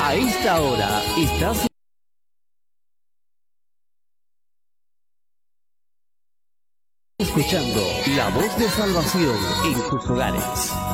A esta hora estás escuchando La Voz de Salvación en tus hogares.